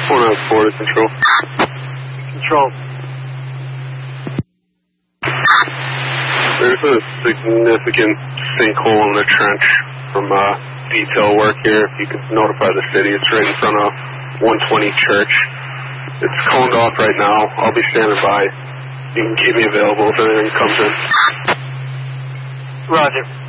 104 to control. Control. There's a significant sinkhole in the trench from detail work here. If you could notify the city, it's right in front of 120 Church. It's coned off right now. I'll be standing by. You can keep me available if anything comes in. Roger.